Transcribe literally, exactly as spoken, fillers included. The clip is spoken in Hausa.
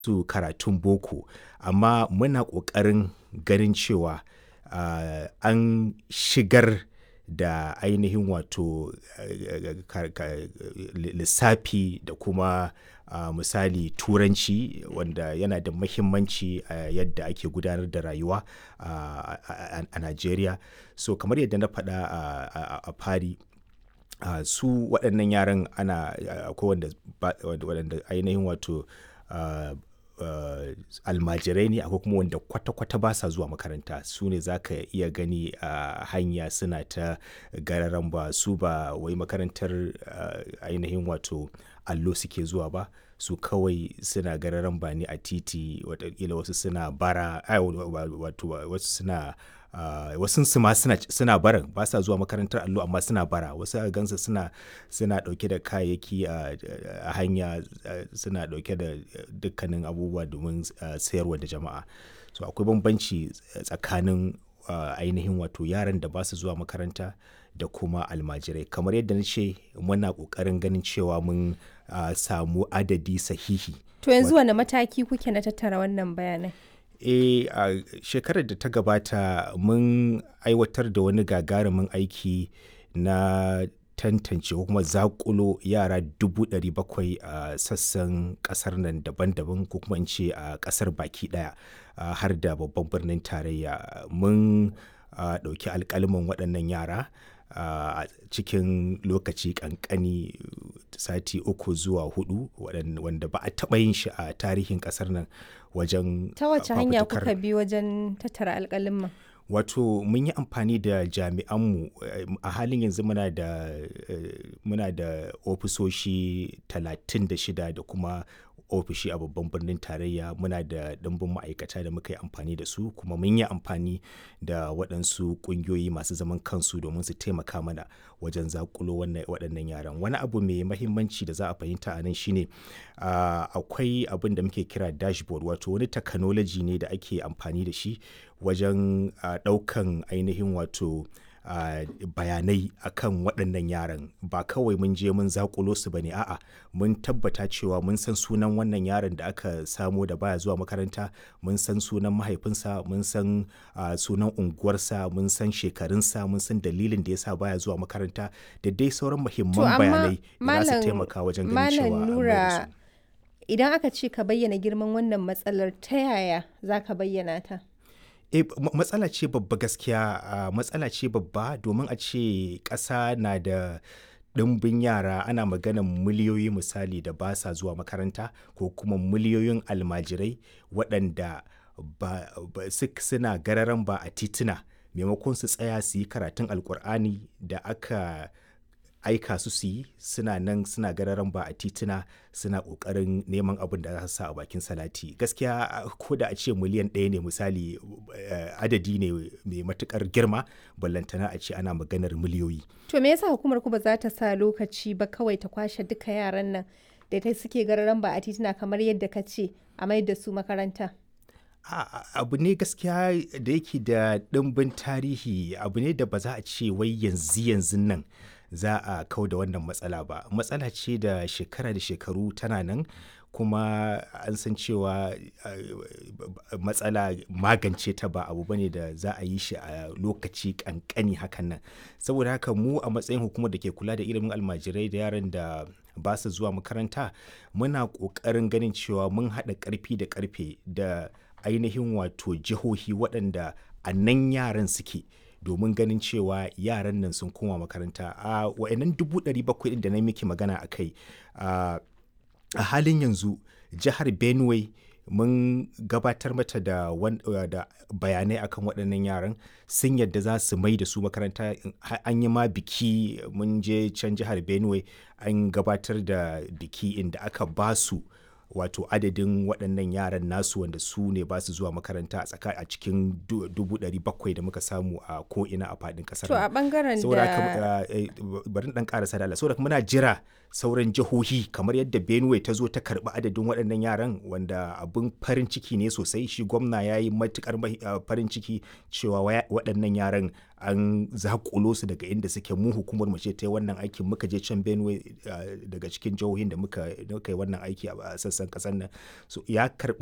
su karatun boko, amma muna ƙoƙarin ganin cewa uh, an shigar da ainihin wato uh, lissafi da kuma uh, misali turanci wanda yana da mahimmanci a uh, yadda ake gudanar da rayuwa uh, a, a Najeriya. So kamar yadda na faɗa a, a, a fari uh, su waɗannan yaran ana akwai wanda, wanda ainihin wato uh, Uh, almajirai ne, akwai kuma wanda kwata-kwata ba sa zuwa makaranta. Su ne za ka iya gani a uh, hanya suna ta gararan ba, su ba wai makarantar uh, ainihin wato allo suke zuwa ba, su kawai suna gararan ba ne a titi, watakila wasu suna bara wato wasu suna Uh, wasu su ma suna, suna barin ba sa zuwa makarantar allo amma suna bara. Wasu a gansa suna suna dauke da kayayyaki a uh, uh, hanya uh, suna dauke da dukkanin abubuwa domin uh, sayarwa da jama'a. So akwai bambanci tsakanin uh, ainihin wato yaran da ba su zuwa makaranta da kuma almajirai. Kamar yadda na ce muna kokarin ganin cewa mun uh, samu adadi sahihi. To yanzu wane mataki kuke na tattara wannan bayanai? E a uh, shekarar da ta gabata mun aiwatar da wani gagarumin aiki na tantance ko kuma zakulo yara dubu ɗari bakwai a uh, sassan ƙasar nan daban-daban, ko kuma in ce a uh, ƙasar baki ɗaya uh, har da babban birnin tarayya. Mun uh, ɗauki alƙaliman waɗannan yara a uh, cikin lokaci ƙanƙani, sati uku zuwa hudu, wanda ba a taɓa yin shi a tarihin ƙasar nan. Wajen ta wace hanya kuka bi wajen tattara alƙalin? Wato mun yi amfani da jami'anmu. A halin yanzu muna da muna da ofisoshi talatin da shida da kuma ofishi a babban birnin tarayya. Muna da ɗimbin ma'aikata da muka yi amfani da su, kuma mun yi amfani da waɗansu ƙungiyoyi masu zaman kansu domin su taimaka mana wajen zakulo waɗannan yaran. Wani abu mai mahimmanci da za a fahimta a nan shine uh, akwai abin da muke kira dashboard, wato wani technology ne da ake amfani da shi wajen uh, ɗaukan ainihin wato Uh, bayanai akan waɗannan yaran. Ba kawai mun je mun zakulo su bane, a'a mun tabbata cewa mun san sunan wannan yaron da aka samo da baya zuwa makaranta, mun san sunan mahaifinsa, mun san uh, sunan unguwarsa, mun san shekarunsa, mun san dalilin da yasa baya zuwa makaranta, da dai sauran muhimman bayanai da za su taimaka wajen ganin cewa Malam Nura, idan aka ce ka bayyana girman wannan matsalar, ta yaya za ka bayyana ta? E, matsala ce babba gaskiya. uh, matsala ce babba domin a ce ƙasa na da ɗimbin yara, ana maganan miliyoyi misali da ba sa zuwa makaranta, ko kuma miliyoyin almajirai waɗanda ba, ba suna gararan ba a tituna maimakon su tsaya su yi karatun alkur'ani da aka aika su su yi, suna nan suna gararan ba a tituna suna kokarin neman abin da za su sa a bakin salati. Gaskiya ko da a ce miliyan ɗaya ne misali, adadi ne mai matukar girma, ballantana a ce ana maganar miliyoyi. To me yasa hukumar ku ba za ta sa lokaci ba kawai ta kwashe duka yaran nan da ta suke gararan ba a tituna kamar yadda ka ce, a mai da su makaranta? Abu ne gaskiya da yake da ɗimbin tarihi, abu ne da ba za a ce wai yanzu yanzu nan za a kau da wannan matsala ba. Matsala ce da shekara da shekaru tana nan, kuma an san cewa matsala magance ta ba abu bane da za a yi shi a lokaci kankani hakan nan. Saboda haka mu a matsayin hukumar da ke kula da ilimin almajirai da yaran da ba su zuwa makaranta, muna ƙoƙarin ganin cewa mun haɗa ƙarfi da ƙarfe da ainihin wato jihohi waɗanda a nan yaran suke, domin ganin cewa yaran nan sun koma makaranta. A wa'annan dubu ɗari bakwai ɗin da na miki magana a kai, a halin yanzu jihar Benue mun gabatar mata da, da bayanai akan waɗannan yaran, sun yadda za su mai da su makaranta. An yi ma biki, mun je can jihar Benue an gabatar da biki inda aka ba su wato adadin waɗannan yaran nasu wanda su ne ba su zuwa makaranta a tsaka a cikin dubu ɗari bakwai da muka samu a ko'ina a faɗin ƙasar. To a ɓangaren da bari ɗan ƙarasa da Allah, saboda muna jira sauran jihohi kamar yadda Benue ta zo ta karɓi adadin waɗannan yaran, wanda abin farin ciki ne sosai. Shi gwamna ya yi matuƙar farin ciki cewa waɗannan yaran an zakulo su daga inda suke. Mu hukumar mu ce ta yi wannan aikin, muka je can Benue daga cikin jihohin da muka yi wannan aiki a sassan ƙasar nan. So ya karɓi